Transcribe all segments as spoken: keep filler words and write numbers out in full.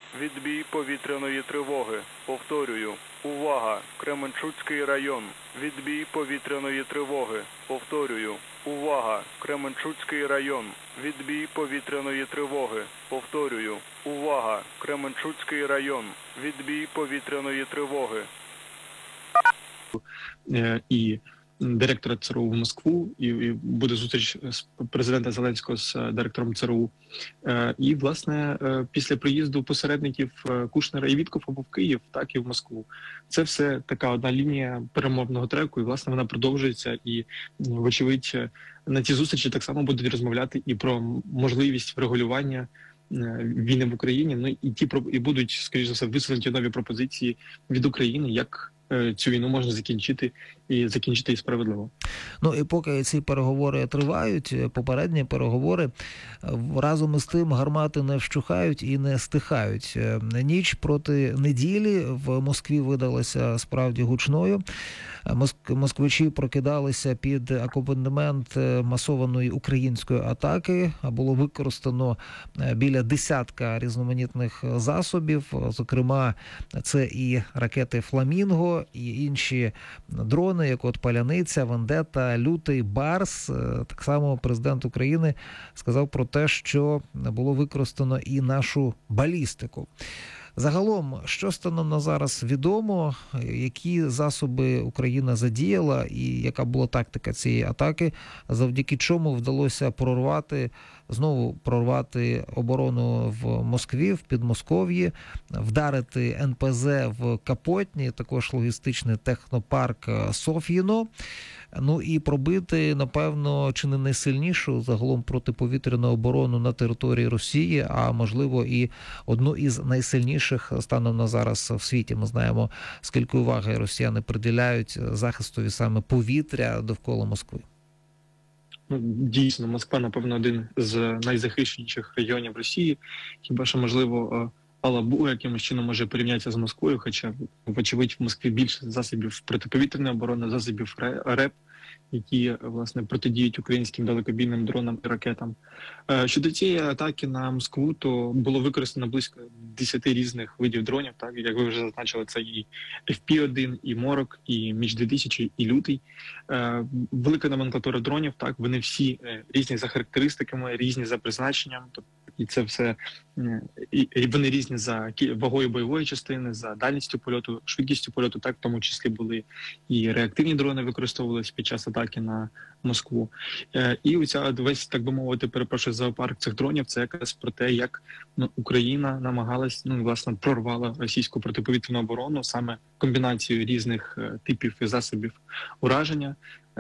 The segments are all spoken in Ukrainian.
Відбій повітряної тривоги. Повторюю. Увага! Кременчуцький район. Відбій повітряної тривоги. Повторюю. Увага! Кременчуцький район. Відбій повітряної тривоги. Повторюю. Увага! Кременчуцький район. Відбій повітряної тривоги. І директора ЦРУ в Москву, і, і буде зустріч з президента Зеленського з директором ЦРУ. І, власне, після приїзду посередників Кушнера і Віткофа або в Київ, так і в Москву. Це все така одна лінія перемовного треку, і, власне, вона продовжується. І, вочевидь, на ці зустрічі так само будуть розмовляти і про можливість врегулювання війни в Україні. Ну і ті і будуть, скоріш за все, висунуті нові пропозиції від України, як цю війну можна закінчити і закінчити і справедливо. Ну і поки ці переговори тривають, попередні переговори, разом із тим гармати не вщухають і не стихають. Ніч проти неділі в Москві видалася справді гучною. Москвичі прокидалися під акомпанемент масованої української атаки. Було використано біля десятка різноманітних засобів. Зокрема, це і ракети «Фламінго», і інші дрони, як от «Паляниця», «Вендета», «Лютий», «Барс». Так само президент України сказав про те, що було використано і нашу балістику. Загалом, що станом на зараз відомо, які засоби Україна задіяла і яка була тактика цієї атаки, завдяки чому вдалося прорвати, знову прорвати оборону в Москві, в Підмосков'ї, вдарити ен пе зе в Капотні, також логістичний технопарк Соф'їно, ну і пробити, напевно, чи не найсильнішу загалом протиповітряну оборону на території Росії, а можливо і одну із найсильніших станом на зараз в світі. Ми знаємо, скільки уваги росіяни приділяють захистові саме повітря довкола Москви. Ну, дійсно, Москва, напевно, один з найзахищеніших регіонів Росії. Хіба що, можливо, Алабу якимось чином може порівнятися з Москвою, хоча, вочевидь, в Москві більше засобів протиповітряної оборони, засобів РЕП, які, власне, протидіють українським далекобійним дронам і ракетам. Щодо цієї атаки на Москву, то було використано близько десяти різних видів дронів, так, як ви вже зазначили, це і еф пі один, і Морок, і Міч дві тисячі, і Лютий. Велика номенклатура дронів, так, вони всі різні за характеристиками, різні за призначенням, і це все, і вони різні за вагою бойової частини, за дальністю польоту, швидкістю польоту, так, в тому числі були і реактивні дрони використовувалися під час атаки на Москву. І оця весь, так би мовити, перепрошую, зоопарк цих дронів, це якраз про те, як, ну, Україна намагалась, ну, власне, прорвала російську протиповітряну оборону саме комбінацією різних типів і засобів ураження,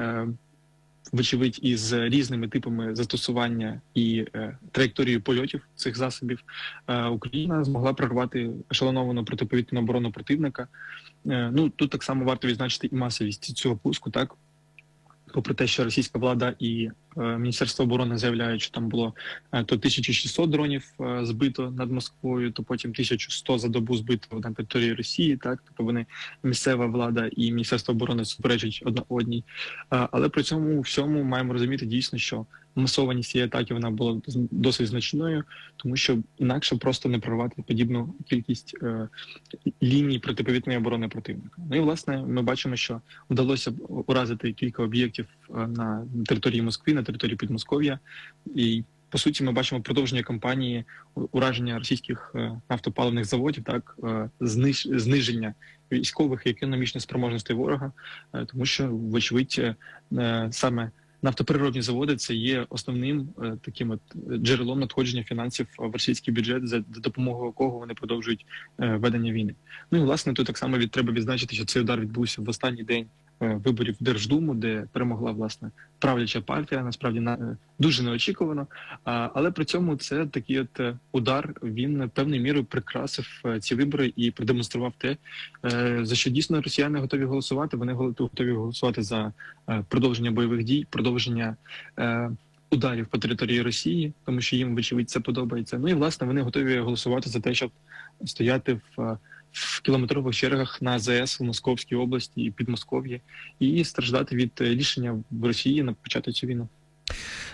вочевидь, із різними типами застосування і е, траєкторією польотів цих засобів, е, Україна змогла прорвати ешелоновану протиповітряну оборону противника. Е, ну, тут так само варто відзначити і масовість цього пуску, так? Попри те, що російська влада і е, Міністерство оборони заявляють, що там було е, то тисяча шістсот дронів е, збито над Москвою, то потім тисяча сто за добу збито на території Росії, так, тобто вони, місцева влада і Міністерство оборони суперечать одна одній. Е, але при цьому всьому маємо розуміти дійсно, що масованість цієї атаки вона була досить значною, тому що інакше просто не прорвати подібну кількість е, ліній протиповітряної оборони противника. Ну і, власне, ми бачимо, що вдалося уразити кілька об'єктів е, на території Москви, на території Підмосков'я. І, по суті, ми бачимо продовження кампанії ураження російських е, нафтопаливних заводів, так, е, зниж, зниження військових і економічних спроможностей ворога, е, тому що, вочевидь, е, саме нафтопереробні заводи – це є основним е, таким от джерелом надходження фінансів в російський бюджет, за допомогою якого вони продовжують е, ведення війни. Ну і, власне, тут так само від, треба відзначити, що цей удар відбувся в останній день е, виборів в Держдуму, де перемогла, власне, правляча партія, насправді, на, е, дуже неочікувано. А, але при цьому це такий от удар, він певною мірою прикрасив е, ці вибори і продемонстрував те, е, за що дійсно росіяни готові голосувати. Вони готові голосувати за е, продовження бойових дій, продовження е, ударів по території Росії, тому що їм, вочевидь, це подобається. Ну і, власне, вони готові голосувати за те, щоб стояти в, в кілометрових чергах на зе ес в Московській області і Підмосков'ї і страждати від рішення в Росії на почати цю війну.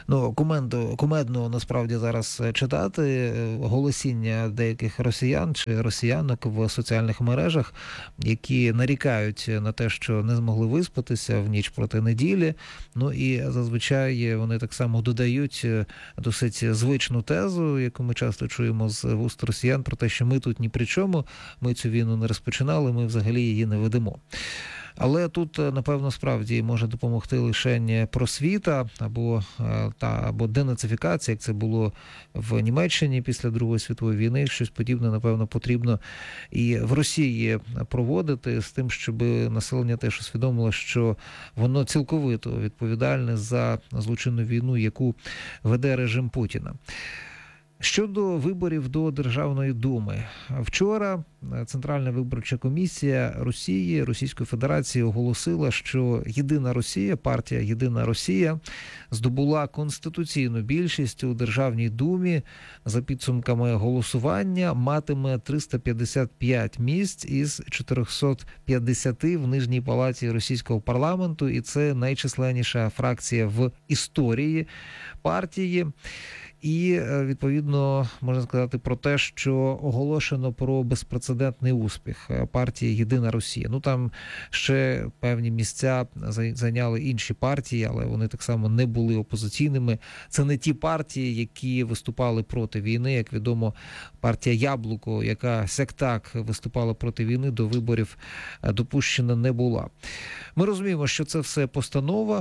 Ну, кумедно, кумедно насправді зараз читати голосіння деяких росіян чи росіянок в соціальних мережах, які нарікають на те, що не змогли виспатися в ніч проти неділі. Ну і зазвичай вони так само додають досить звичну тезу, яку ми часто чуємо з вуст росіян, про те, що ми тут ні при чому, ми цю війну не розпочинали, ми взагалі її не ведемо. Але тут, напевно, справді може допомогти лише просвіта або, та, або денацифікація, як це було в Німеччині після Другої світової війни. Щось подібне, напевно, потрібно і в Росії проводити з тим, щоб населення теж усвідомило, що воно цілковито відповідальне за злочинну війну, яку веде режим Путіна. Щодо виборів до Державної думи. Вчора Центральна виборча комісія Росії, Російської Федерації оголосила, що Єдина Росія, партія Єдина Росія здобула конституційну більшість у Державній думі. За підсумками голосування матиме триста п'ятдесят п'ять місць із чотириста п'ятдесят в Нижній палаті російського парламенту, і це найчисленніша фракція в історії партії. І, відповідно, можна сказати про те, що оголошено про безпрецедентний успіх партії «Єдина Росія». Ну, там ще певні місця зайняли інші партії, але вони так само не були опозиційними. Це не ті партії, які виступали проти війни. Як відомо, партія «Яблуко», яка сяк-так виступала проти війни, до виборів допущена не була. Ми розуміємо, що це все постанова.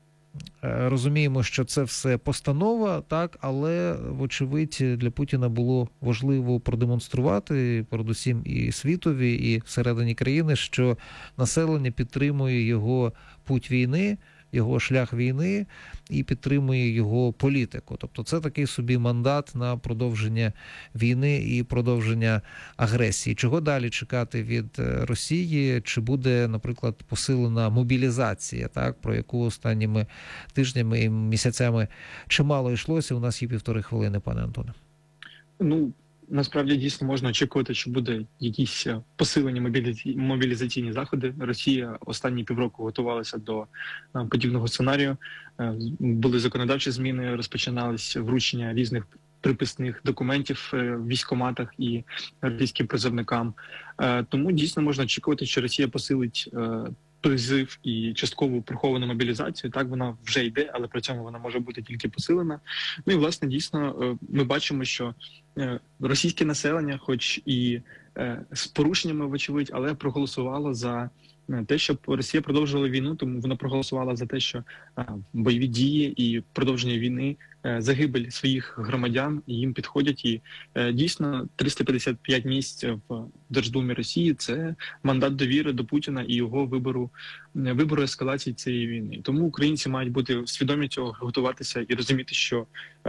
Розуміємо, що це все постанова, так, але, вочевидь, для Путіна було важливо продемонструвати, передусім і світові, і всередині країни, що населення підтримує його путь війни, його шлях війни і підтримує його політику. Тобто це такий собі мандат на продовження війни і продовження агресії. Чого далі чекати від Росії? Чи буде, наприклад, посилена мобілізація, так, про яку останніми тижнями і місяцями чимало йшлося? У нас є півтори хвилини, пане Антоне. Ну, насправді, дійсно, можна очікувати, що буде якісь посилені мобілізаційні, мобілізаційні заходи. Росія останні півроку готувалася до подібного сценарію. Були законодавчі зміни, розпочиналися вручення різних приписних документів в військкоматах і російським призовникам. Тому дійсно можна очікувати, що Росія посилить призив і часткову приховану мобілізацію. Так, вона вже йде, але при цьому вона може бути тільки посилена. Ну і, власне, дійсно, ми бачимо, що російське населення, хоч і з порушеннями, вочевидь, але проголосувало за те, щоб Росія продовжувала війну, тому вона проголосувала за те, що бойові дії і продовження війни, загибель своїх громадян їм підходять. І дійсно триста п'ятдесят п'ять місць в Держдумі Росії – це мандат довіри до Путіна і його вибору, вибору ескалації цієї війни. Тому українці мають бути свідомі цього, готуватися і розуміти, що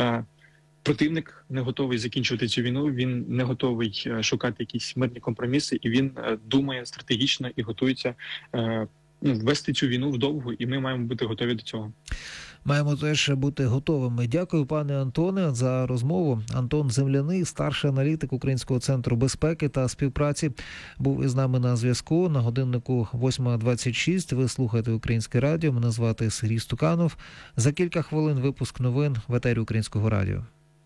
противник не готовий закінчувати цю війну, він не готовий шукати якісь мирні компроміси, і він думає стратегічно і готується ну, ввести цю війну вдовго, і ми маємо бути готові до цього. Маємо теж бути готовими. Дякую, пане Антоне, за розмову. Антон Земляний, старший аналітик Українського центру безпеки та співпраці, був із нами на зв'язку. На годиннику восьма двадцять шість. Ви слухаєте Українське радіо. Мене звати Сергій Стуканов. За кілька хвилин випуск новин в етері Українського радіо.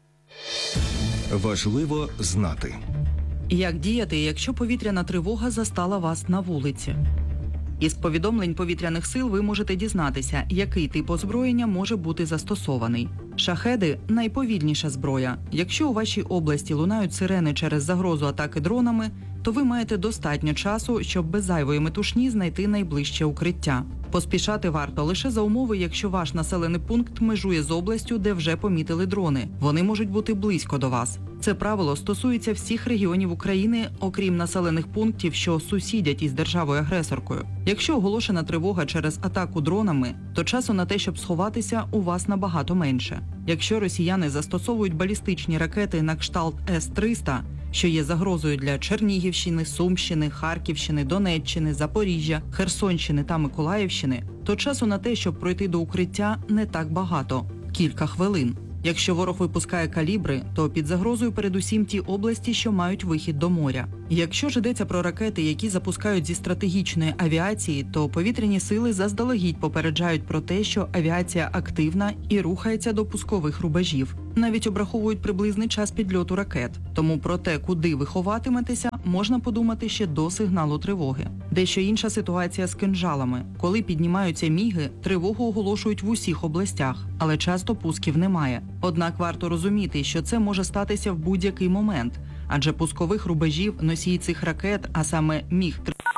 Важливо знати. Як діяти, якщо повітряна тривога застала вас на вулиці? Із повідомлень повітряних сил ви можете дізнатися, який тип озброєння може бути застосований. Шахеди – найповільніша зброя. Якщо у вашій області лунають сирени через загрозу атаки дронами, то ви маєте достатньо часу, щоб без зайвої метушні знайти найближче укриття. Поспішати варто лише за умови, якщо ваш населений пункт межує з областю, де вже помітили дрони. Вони можуть бути близько до вас. Це правило стосується всіх регіонів України, окрім населених пунктів, що сусідять із державою-агресоркою. Якщо оголошена тривога через атаку дронами, то часу на те, щоб сховатися, у вас набагато менше. Якщо росіяни застосовують балістичні ракети на кшталт С триста, що є загрозою для Чернігівщини, Сумщини, Харківщини, Донеччини, Запоріжжя, Херсонщини та Миколаївщини, то часу на те, щоб пройти до укриття, не так багато – кілька хвилин. Якщо ворог випускає калібри, то під загрозою передусім ті області, що мають вихід до моря. Якщо ж йдеться про ракети, які запускають зі стратегічної авіації, то повітряні сили заздалегідь попереджають про те, що авіація активна і рухається до пускових рубежів. Навіть обраховують приблизний час підльоту ракет. Тому про те, куди ви ховатиметеся, можна подумати ще до сигналу тривоги. Дещо інша ситуація з кинжалами. Коли піднімаються міги, тривогу оголошують в усіх областях, але часто пусків немає. Однак варто розуміти, що це може статися в будь-який момент, адже пускових рубежів носії цих ракет, а саме міг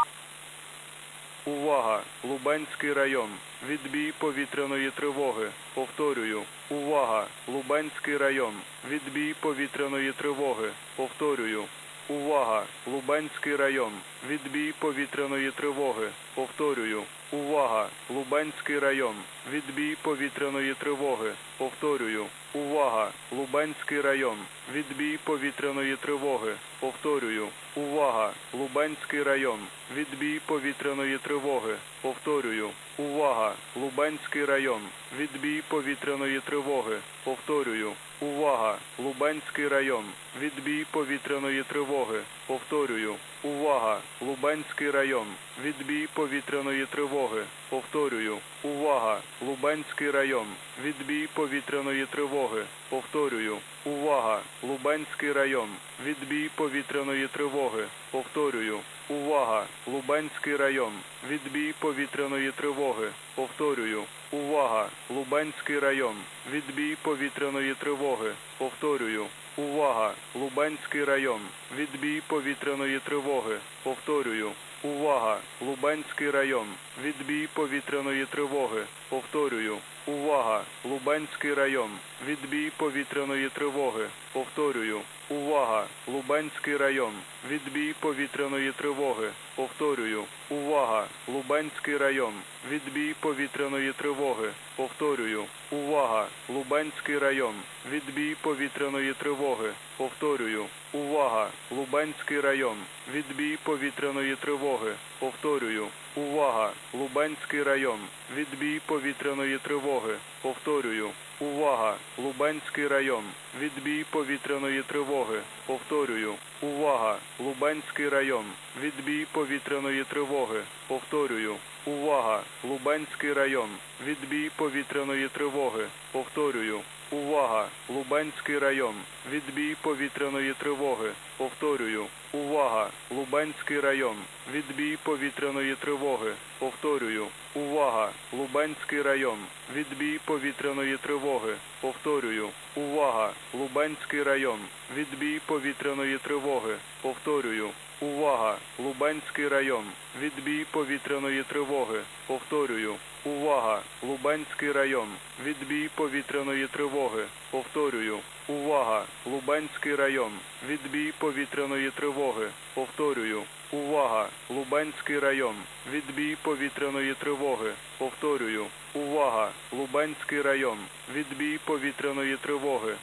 Увага! Лубенський район. Відбій повітряної тривоги. Повторюю. Увага! Лубенський район. Відбій повітряної тривоги. Повторюю. Увага! Лубенський район. Відбій повітряної тривоги. Повторюю. Увага! Лубенський район. Відбій повітряної тривоги. Повторюю. Увага! Лубенський район. Відбій повітряної тривоги. Повторюю. Увага! Лубенський район. Відбій повітряної тривоги. Повторюю. Увага! Лубенський район. Відбій повітряної тривоги. Повторюю. Увага! Лубенський район. Відбій повітряної тривоги. Повторюю. Увага! Лубенський район. Відбій повітряної тривоги. Повторюю. Увага! Лубенський район. Відбій повітряної тривоги. Повторюю. Увага! Лубенський район. Відбій повітряної тривоги. Повторюю. Увага! Лубенський район. Відбій повітряної тривоги. Повторюю. Увага! Лубенський район. Відбій повітряної тривоги. Повторюю. Увага! Лубенський район. Відбій повітряної тривоги. Повторюю. Увага! Лубенський район. Відбій повітряної тривоги. Повторюю. Увага! Лубенський район. Відбій повітряної тривоги. Повторюю. Увага! Лубенський район. Відбій повітряної тривоги. Повторюю. Увага! Лубенський район. Відбій повітряної тривоги. Повторюю. Увага! Лубенський район. Відбій повітряної тривоги. Повторюю. Увага! Лубенський район. Відбій повітряної тривоги. Повторюю. Увага! Лубенський район. Відбій повітряної тривоги. Повторюю. Увага! Лубенський район. Відбій повітряної тривоги. Повторюю. Увага! Лубенський район. Відбій повітряної тривоги. Повторюю. Увага! Лубенський район. Відбій повітряної тривоги. Повторюю. Увага! Лубенський район. Відбій повітряної тривоги. Повторюю. Увага! Лубенський район. Відбій повітряної тривоги. Повторюю. Увага! Лубенський район. Відбій повітряної тривоги. Повторюю. Увага! Лубенський район. Відбій повітряної тривоги. Повторюю. Увага! Лубенський район. Відбій повітряної тривоги. Повторюю. Увага! Лубенський район. Відбій повітряної тривоги. Повторюю. Увага! Лубенський район. Відбій повітряної тривоги. Повторюю. Увага! Лубенський район. Відбій повітряної тривоги. Повторюю. Увага! Лубенський район. Відбій повітряної тривоги.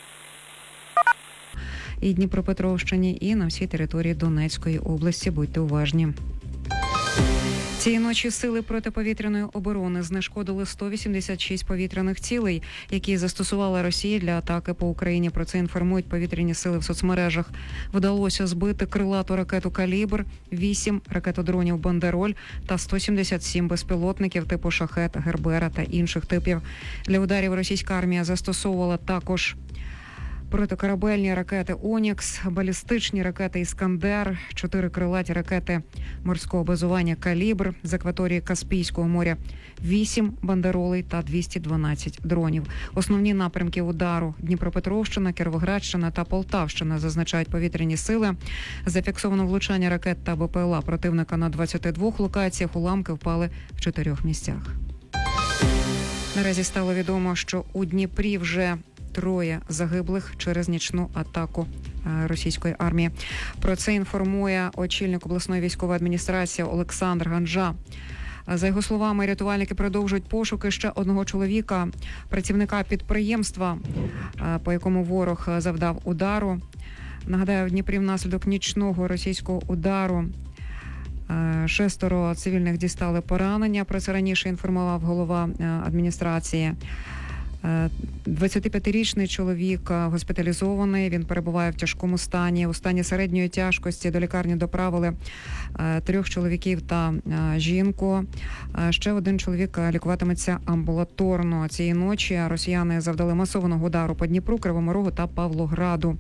І Дніпропетровщині, і на всій території Донецької області. Будьте уважні. Цієї ночі сили протиповітряної оборони знешкодили сто вісімдесят шість повітряних цілей, які застосувала Росія для атаки по Україні. Про це інформують повітряні сили в соцмережах. Вдалося збити крилату ракету «Калібр», вісім ракетодронів «Бандероль» та сто сімдесят сім безпілотників типу «Шахет», «Гербера» та інших типів. Для ударів російська армія застосовувала також протикорабельні ракети «Онікс», балістичні ракети «Іскандер», чотири крилаті ракети морського базування «Калібр» з акваторії Каспійського моря, вісім бандеролей та двісті дванадцять дронів. Основні напрямки удару – Дніпропетровщина, Кіровоградщина та Полтавщина, зазначають повітряні сили. Зафіксовано влучання ракет та БПЛА противника на двадцяти двох локаціях, уламки впали в чотирьох місцях. Наразі стало відомо, що у Дніпрі вже троє загиблих через нічну атаку російської армії. Про це інформує очільник обласної військової адміністрації Олександр Ганжа. За його словами, рятувальники продовжують пошуки ще одного чоловіка, працівника підприємства, по якому ворог завдав удару. Нагадаю, в Дніпрі внаслідок нічного російського удару шестеро цивільних дістали поранення. Про це раніше інформував голова адміністрації. двадцятип'ятирічний чоловік госпіталізований, він перебуває в тяжкому стані. У стані середньої тяжкості до лікарні доправили трьох чоловіків та жінку. Ще один чоловік лікуватиметься амбулаторно. Цієї ночі росіяни завдали масованого удару по Дніпру, Кривому Рогу та Павлограду.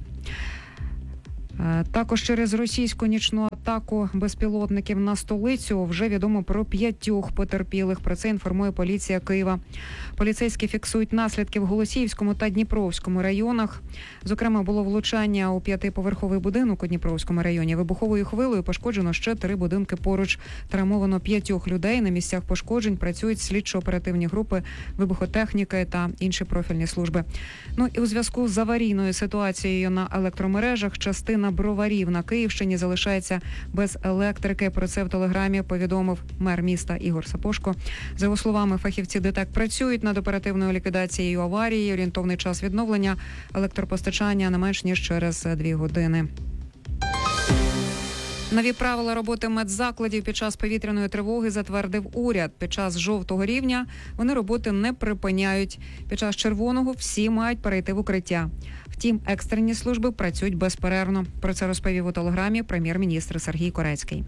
Також через російську нічну атаку безпілотників на столицю вже відомо про п'ятьох потерпілих. Про це інформує поліція Києва. Поліцейські фіксують наслідки в Голосіївському та Дніпровському районах. Зокрема, було влучання у п'ятиповерховий будинок у Дніпровському районі. Вибуховою хвилею пошкоджено ще три будинки поруч. Травмовано п'ятьох людей. На місцях пошкоджень працюють слідчо-оперативні групи, вибухотехніки та інші профільні служби. Ну і у зв'язку з аварійною ситуацією на електромережах частина Броварів на Київщині залишається без електрики. Про це в телеграмі повідомив мер міста Ігор Сапошко. За його словами, фахівці ДТЕК працюють над оперативною ліквідацією аварії. Орієнтовний час відновлення електропостачання не менш ніж через дві години. Нові правила роботи медзакладів під час повітряної тривоги затвердив уряд. Під час жовтого рівня вони роботи не припиняють. Під час червоного всі мають перейти в укриття. Втім, екстрені служби працюють безперервно. Про це розповів у телеграмі прем'єр-міністр Сергій Корецький.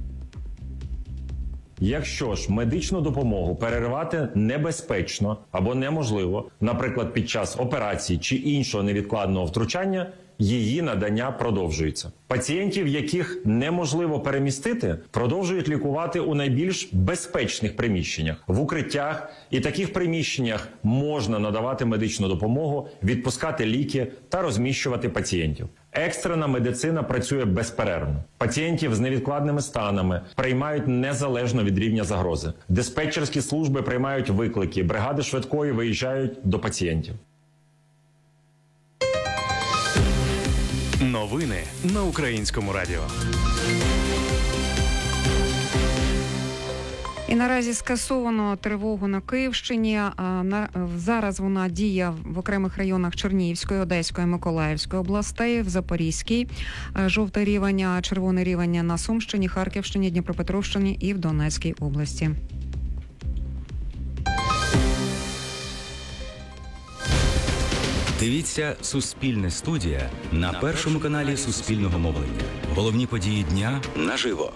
Якщо ж медичну допомогу переривати небезпечно або неможливо, наприклад, під час операції чи іншого невідкладного втручання, її надання продовжується. Пацієнтів, яких неможливо перемістити, продовжують лікувати у найбільш безпечних приміщеннях, в укриттях, і таких приміщеннях можна надавати медичну допомогу, відпускати ліки та розміщувати пацієнтів. Екстрена медицина працює безперервно. Пацієнтів з невідкладними станами приймають незалежно від рівня загрози. Диспетчерські служби приймають виклики, бригади швидкої виїжджають до пацієнтів. Новини на Українському радіо. І наразі скасовано тривогу на Київщині. А на зараз вона діє в окремих районах Чернігівської, Одеської, Миколаївської областей, в Запорізькій. Жовтий рівень, а червоний рівень на Сумщині, Харківщині, Дніпропетровщині і в Донецькій області. Дивіться «Суспільне студія» на першому каналі Суспільного мовлення. Головні події дня наживо.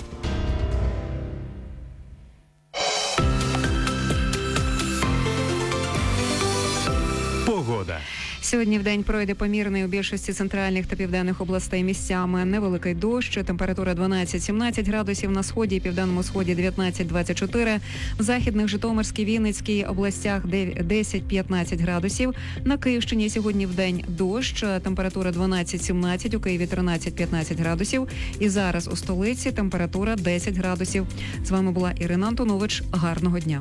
Погода. Сьогодні вдень пройде помірний у більшості центральних та південних областей місцями невеликий дощ. Температура дванадцять-сімнадцять градусів, на сході і південному сході дев'ятнадцять-двадцять чотири. В західних Житомирській, Вінницькій областях десять-п'ятнадцять градусів. На Київщині сьогодні вдень дощ. Температура дванадцять-сімнадцять, у Києві тринадцять-п'ятнадцять градусів. І зараз у столиці температура десять градусів. З вами була Ірина Антонович. Гарного дня.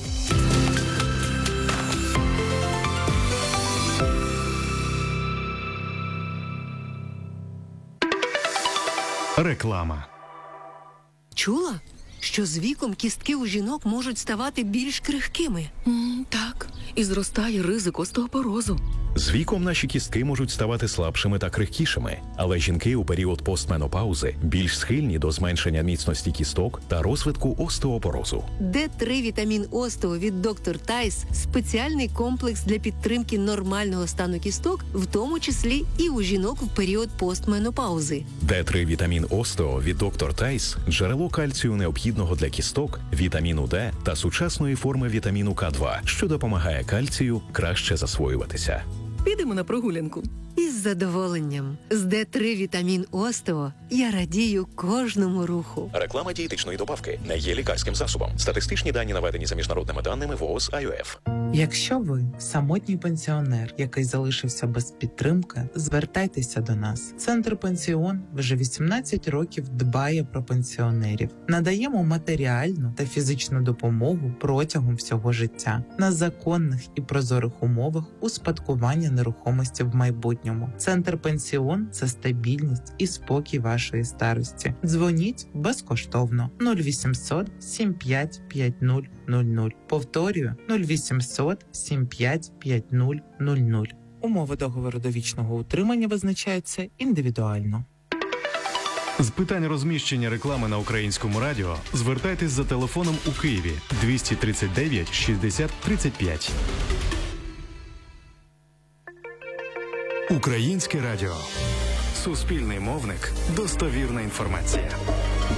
Реклама. Чула, що з віком кістки у жінок можуть ставати більш крихкими? Mm, так, і зростає ризик остеопорозу. З віком наші кістки можуть ставати слабшими та крихкішими, але жінки у період постменопаузи більш схильні до зменшення міцності кісток та розвитку остеопорозу. Д три вітамін Остео від доктор Тайс – спеціальний комплекс для підтримки нормального стану кісток, в тому числі і у жінок в період постменопаузи. Д три вітамін Остео від доктор Тайс – джерело кальцію необхідного для кісток, вітаміну Д та сучасної форми вітаміну К два, що допомагає кальцію краще засвоюватися. Підемо на прогулянку. Із задоволенням. З Д три вітамін Остео я радію кожному руху. Реклама дієтичної добавки не є лікарським засобом. Статистичні дані наведені за міжнародними даними ВООЗ ай о еф. Якщо ви самотній пенсіонер, який залишився без підтримки, звертайтеся до нас. Центр Пенсіон вже вісімнадцять років дбає про пенсіонерів. Надаємо матеріальну та фізичну допомогу протягом всього життя на законних і прозорих умовах успадкування нерухомості в майбутньому. Центр Пенсіон – це стабільність і спокій вашої старості. Дзвоніть безкоштовно нуль вісімсот сім п'ять п'ять нуль нуль нуль. Повторюю нуль вісімсот сім п'ять п'ять нуль нуль нуль. Умови договору довічного утримання визначаються індивідуально. З питань розміщення реклами на Українському радіо звертайтесь за телефоном у Києві двісті тридцять дев'ять шістдесят тридцять п'ять. Українське радіо. Суспільний мовник. Достовірна інформація.